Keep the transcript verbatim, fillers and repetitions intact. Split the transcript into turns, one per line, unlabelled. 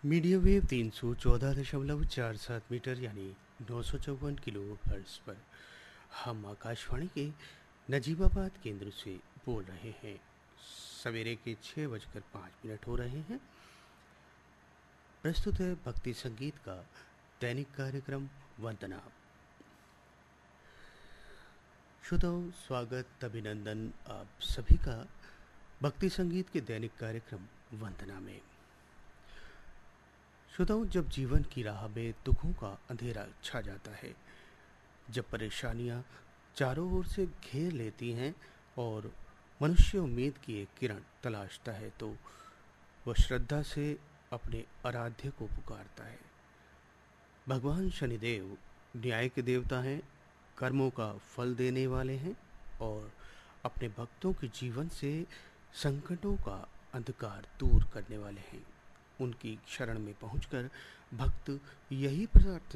Media wave तीन सौ चौदह दशमलव चार सात मीटर यानी नौ सौ चौवन किलो हर्ट्ज पर हम आकाशवाणी के नजीबाबाद केंद्र से बोल रहे हैं। सवेरे के छः बजकर पाँच मिनट हो रहे हैं। प्रस्तुत है भक्ति संगीत का दैनिक कार्यक्रम वंदना। श्रोताओं, स्वागत अभिनंदन आप सभी का भक्ति संगीत के दैनिक कार्यक्रम वंदना में। श्रोताओं, जब जीवन की राह में दुखों का अंधेरा छा जाता है, जब परेशानियां चारों ओर से घेर लेती हैं और मनुष्य उम्मीद की एक किरण तलाशता है, तो वह श्रद्धा से अपने आराध्य को पुकारता है। भगवान शनिदेव न्याय के देवता हैं, कर्मों का फल देने वाले हैं और अपने भक्तों के जीवन से संकटों का अंधकार दूर करने वाले हैं। उनकी शरण में पहुंचकर भक्त यही प्रार्थना